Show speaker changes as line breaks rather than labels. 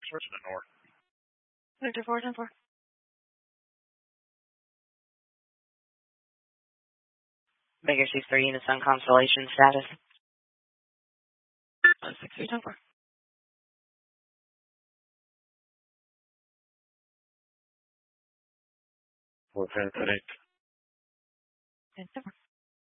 Switching to north.
Victor 410-4. Baker 6-3 units on Constellation status. 6-3-10-4.
410-8.
10-4.